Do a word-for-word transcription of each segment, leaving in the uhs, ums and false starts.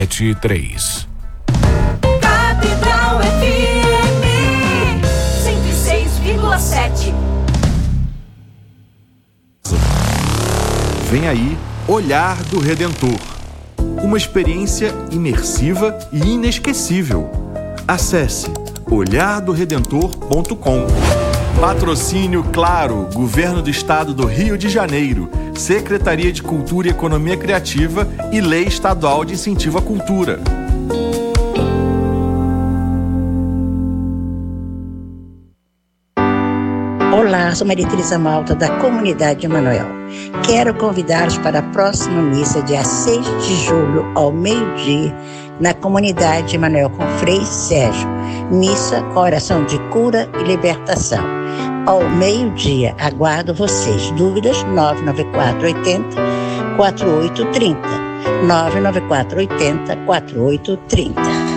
sete três. Catedral F M cento e seis vírgula sete. Vem aí Olhar do Redentor. Uma experiência imersiva e inesquecível. Acesse olhar do redentor ponto com. Patrocínio Claro, Governo do Estado do Rio de Janeiro, Secretaria de Cultura e Economia Criativa e Lei Estadual de Incentivo à Cultura. Olá, sou Maria Teresa Malta, da Comunidade Emanuel. Quero convidá-los para a próxima missa, dia seis de julho, ao meio-dia, na Comunidade Emanuel, com Frei Sérgio. Missa com oração de cura e libertação. Ao meio-dia, aguardo vocês. Dúvidas? nove nove quatro oito zero quatro oito três zero. nove nove quatro oito zero quatro oito três zero.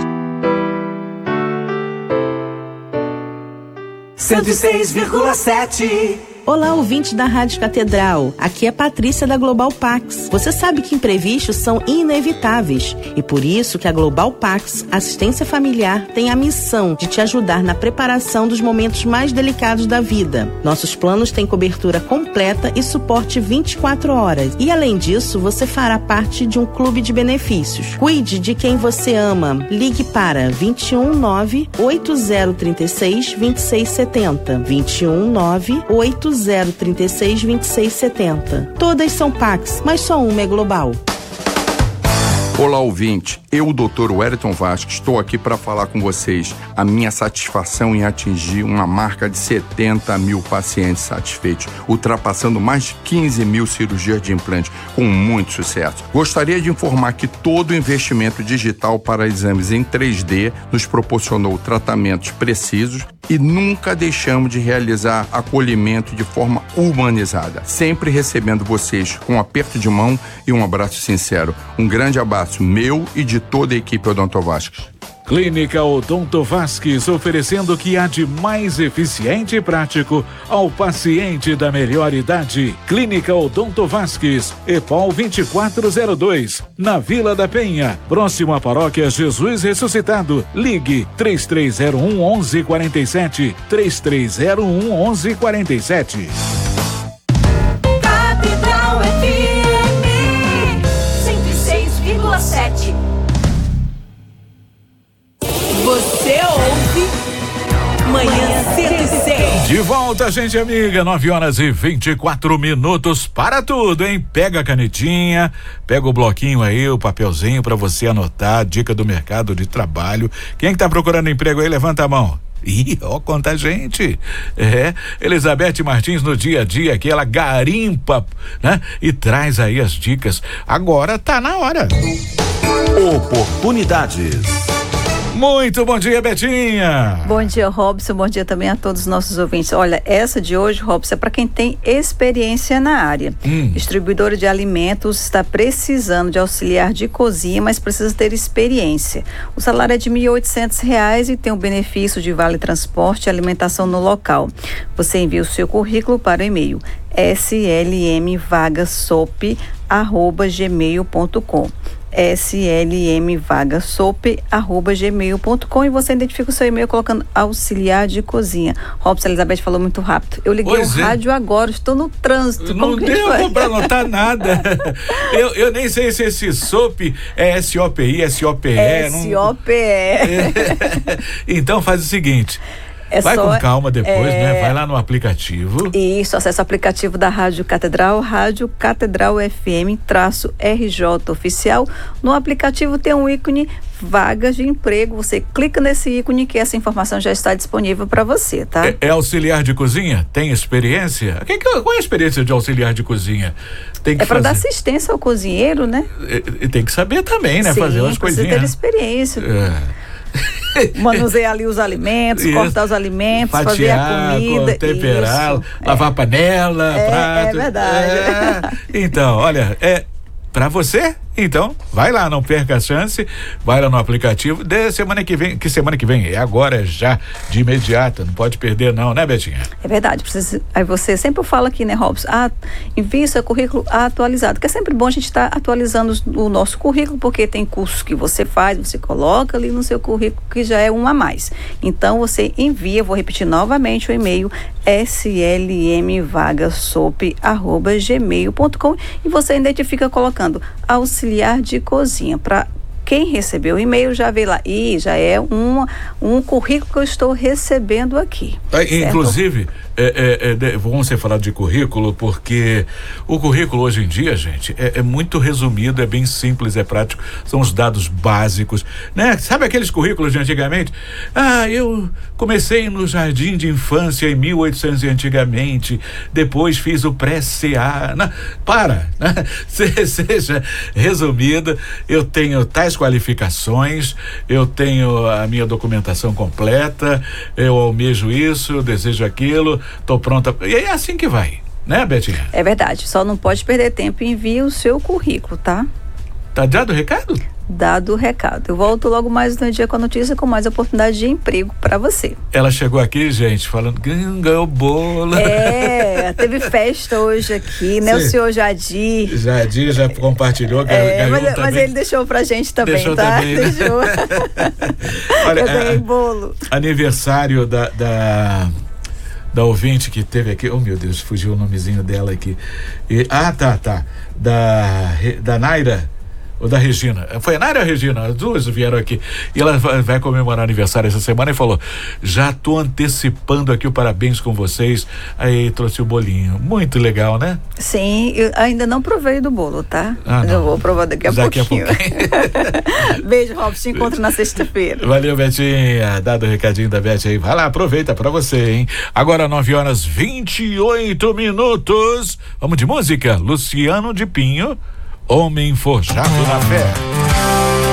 cento e seis vírgula sete. Olá, ouvintes da Rádio Catedral. Aqui é Patrícia da Global Pax. Você sabe que imprevistos são inevitáveis e por isso que a Global Pax Assistência Familiar tem a missão de te ajudar na preparação dos momentos mais delicados da vida. Nossos planos têm cobertura completa e suporte vinte e quatro horas. E além disso, você fará parte de um clube de benefícios. Cuide de quem você ama. Ligue para vinte e um nove oito zero três seis vinte e seis setenta. vinte e um nove oito zero três seis vinte e seis setenta. Todas são Pax, mas só uma é global. Olá, ouvinte. Eu, o doutor Wellington Vasques, estou aqui para falar com vocês a minha satisfação em atingir uma marca de setenta mil pacientes satisfeitos, ultrapassando mais de quinze mil cirurgias de implante, com muito sucesso. Gostaria de informar que todo o investimento digital para exames em três D nos proporcionou tratamentos precisos e nunca deixamos de realizar acolhimento de forma humanizada, sempre recebendo vocês com um aperto de mão e um abraço sincero. Um grande abraço meu e de toda a equipe Odonto Vasques. Clínica Odonto Vasques, oferecendo o que há de mais eficiente e prático ao paciente da melhor idade. Clínica Odonto Vasques, EPOL vinte e quatro zero dois, na Vila da Penha, próximo à Paróquia Jesus Ressuscitado. Ligue três três zero um, onze quarenta e sete, três três zero um, onze quarenta e sete. Catedral F M cento e seis vírgula sete. Você ouve Manhã cento e seis. De volta, gente amiga, nove horas e vinte e quatro minutos para tudo, hein? Pega a canetinha, pega o bloquinho aí, o papelzinho para você anotar, dica do mercado de trabalho. Quem que tá procurando emprego aí, levanta a mão. Ih, ó, quanta gente. É, Elizabeth Martins no dia a dia, que ela garimpa, né? E traz aí as dicas. Agora tá na hora. Oportunidades. Muito bom dia, Betinha. Bom dia, Robson. Bom dia também a todos os nossos ouvintes. Olha, essa de hoje, Robson, é para quem tem experiência na área. Hum. Distribuidora de alimentos está precisando de auxiliar de cozinha, mas precisa ter experiência. O salário é de mil e oitocentos reais e tem o benefício de vale transporte e alimentação no local. Você envia o seu currículo para o e-mail s l m vagasop arroba gmail ponto com. s l m vagasop arroba gmail ponto com e você identifica o seu e-mail colocando auxiliar de cozinha. Robson, Elizabeth falou muito rápido. Eu liguei pois o é. rádio agora, estou no trânsito. Não deu para anotar nada. eu, eu nem sei se esse S O P é S O P I, S O P E. S O P E. Não... Então faz o seguinte. É Vai só, com calma depois, é... né? Vai lá no aplicativo. Isso, acessa o aplicativo da Rádio Catedral, Rádio Catedral F M, traço R J oficial. No aplicativo tem um ícone vagas de emprego. Você clica nesse ícone que essa informação já está disponível para você, tá? É, é auxiliar de cozinha? Tem experiência? Que, que, qual é a experiência de auxiliar de cozinha? Tem que é para fazer... dar assistência ao cozinheiro, né? E, e tem que saber também, né? Sim, fazer umas coisinhas. Sim, precisa ter experiência. É. Manusear ali os alimentos, isso. Cortar os alimentos, fatiar, fazer a comida, temperar, isso. lavar é. panela, é, prato. É verdade. É. Então, olha, é para você Então, vai lá, não perca a chance, vai lá no aplicativo, de semana que vem, que semana que vem, é agora, é já, de imediato, não pode perder não, né, Betinha? É verdade, precisa, aí você sempre fala aqui, né, Robson, ah, envie seu currículo atualizado, que é sempre bom a gente estar tá atualizando o nosso currículo, porque tem cursos que você faz, você coloca ali no seu currículo, que já é um a mais. Então, você envia, vou repetir novamente o e-mail, slmvagasop arroba gmail ponto com, e você identifica colocando auxiliar de cozinha. Para quem recebeu o e-mail já vê lá, e já é um, um currículo que eu estou recebendo aqui. É, inclusive, é, é, é, vamos ser falar de currículo, porque o currículo hoje em dia, gente, é, é muito resumido, é bem simples, é prático, são os dados básicos, né? Sabe aqueles currículos de antigamente? Ah, eu comecei no jardim de infância em mil e oitocentos e antigamente, depois fiz o pré-C A. Não, para, né? Se, seja resumido, eu tenho tais qualificações, eu tenho a minha documentação completa, eu almejo isso, eu desejo aquilo, tô pronta, e é assim que vai, né, Betinha? É verdade, só não pode perder tempo e envie o seu currículo, tá? Tá dado o recado? Dado o recado. Eu volto logo mais no dia com a notícia, com mais oportunidade de emprego para você. Ela chegou aqui, gente, falando que ganhou bolo. É, teve festa hoje aqui, né? Sim. O senhor Jadir. Jadir já compartilhou, ganhou, é, ganhou mas, também. Mas ele deixou pra gente também, deixou tá? Também, né? Deixou. Olha, eu ganhei bolo. Aniversário da... da... da ouvinte que teve aqui, oh meu Deus, fugiu o nomezinho dela aqui. E, ah, tá, tá. Da, da Naira, ou da Regina. Foi a Naira ou a Regina? As duas vieram aqui. E ela vai, vai comemorar aniversário essa semana e falou: já tô antecipando aqui o parabéns com vocês. Aí trouxe o bolinho. Muito legal, né? Sim, eu ainda não provei do bolo, tá? Ah, eu vou provar daqui a daqui pouquinho. A pouquinho. Beijo, Robson. Te encontro na sexta-feira. Valeu, Betinha. Dado o recadinho da Beth aí. Vai lá, aproveita pra você, hein? Agora, nove horas vinte e oito minutos. Vamos de música? Luciano de Pinho, Homem Forjado na Fé.